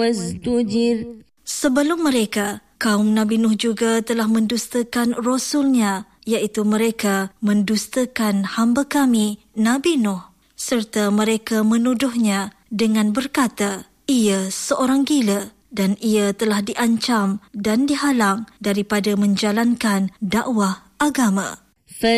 وازدجر. Sebelum mereka, kaum Nabi Nuh juga telah mendustakan Rasulnya, iaitu mereka mendustakan hamba kami, Nabi Nuh. Serta mereka menuduhnya dengan berkata, ia seorang gila dan ia telah diancam dan dihalang daripada menjalankan dakwah agama.